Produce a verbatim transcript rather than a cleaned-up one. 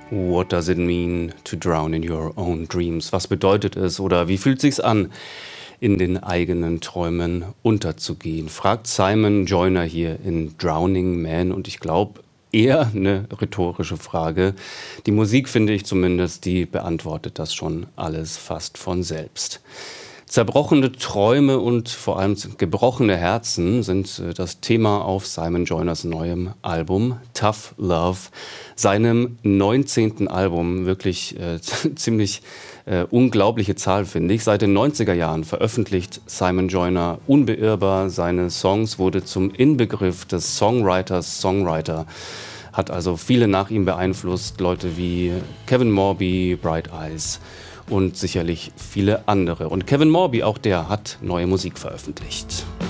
What does it mean to drown in your own dreams? Was bedeutet es oder wie fühlt sich's an, in den eigenen Träumen unterzugehen? Fragt Simon Joyner hier in Drowning Man und ich glaube, eher eine rhetorische Frage. Die Musik, finde ich zumindest, die beantwortet das schon alles fast von selbst. Zerbrochene Träume und vor allem gebrochene Herzen sind äh, das Thema auf Simon Joyners neuem Album Tough Love, seinem neunzehnten Album. Wirklich äh, ziemlich äh, unglaubliche Zahl, finde ich. Seit den neunziger Jahren veröffentlicht Simon Joyner unbeirrbar seine Songs, wurde zum Inbegriff des Songwriters Songwriter, hat also viele nach ihm beeinflusst, Leute wie Kevin Morby, Bright Eyes und sicherlich viele andere. Und Kevin Morby, auch der hat neue Musik veröffentlicht.